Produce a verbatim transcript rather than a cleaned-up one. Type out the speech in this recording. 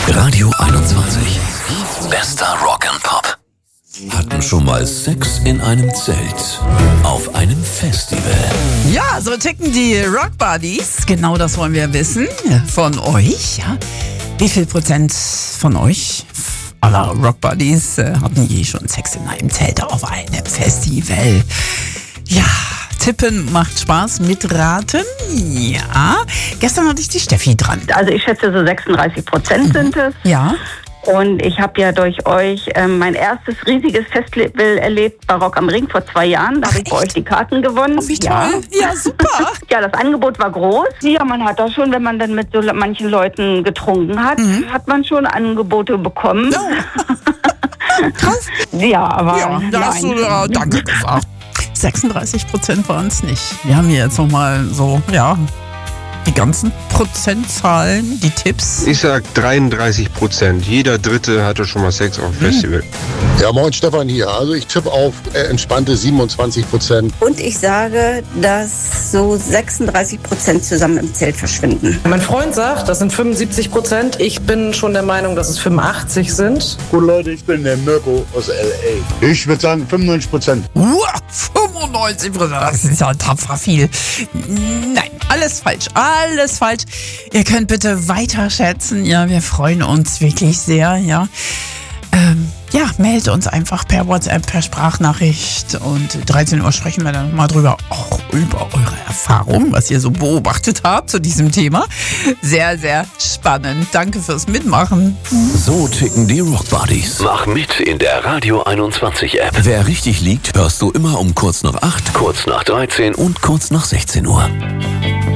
Radio einundzwanzig. Bester Rock and Pop. Hatten schon mal Sex in einem Zelt. Auf einem Festival. Ja, so ticken die Rock Buddies. Genau das wollen wir wissen von euch. Ja? Wie viel Prozent von euch aller Rock Buddies äh, hatten je schon Sex in einem Zelt auf einem Festival? Ja, tippen macht Spaß, mitraten. Ja, gestern hatte ich die Steffi dran. Also ich schätze, so sechsunddreißig Prozent sind es. Ja. Und ich habe ja durch euch ähm, mein erstes riesiges Festival erlebt bei Rock am Ring vor zwei Jahren. Da habe ich bei euch die Karten gewonnen. Oh, wie toll. Ja, ja, super. Ja, das Angebot war groß. Ja, man hat da schon, wenn man dann mit so manchen Leuten getrunken hat, mhm. hat man schon Angebote bekommen. Ja. Krass. Ja, aber ja, da hast du ja, danke gesagt. sechsunddreißig Prozent waren es nicht. Wir haben hier jetzt nochmal so, ja, die ganzen Prozentzahlen, die Tipps. Ich sag dreiunddreißig Prozent. Jeder Dritte hatte schon mal Sex auf dem hm. Festival. Ja, moin, Stefan hier. Also ich tippe auf äh, entspannte siebenundzwanzig Prozent. Und ich sage, dass so sechsunddreißig Prozent zusammen im Zelt verschwinden. Mein Freund sagt, das sind fünfundsiebzig Prozent. Ich bin schon der Meinung, dass es fünfundachtzig sind. Gut, Leute, ich bin der Mirko aus L A. Ich würde sagen fünfundneunzig Prozent. Uh, fünfundneunzig Prozent, das ist ja tapfer viel. Nein, alles falsch, alles falsch. Ihr könnt bitte weiter schätzen. Ja, wir freuen uns wirklich sehr, ja. Ähm, ja, meldet uns einfach per WhatsApp, per Sprachnachricht. Und dreizehn Uhr sprechen wir dann nochmal drüber, auch über eure Erfahrungen, was ihr so beobachtet habt zu diesem Thema. Sehr, sehr spannend. Danke fürs Mitmachen. So ticken die Rock Buddies. Mach mit in der Radio einundzwanzig App. Wer richtig liegt, hörst du immer um kurz nach acht, kurz nach dreizehn und kurz nach sechzehn Uhr.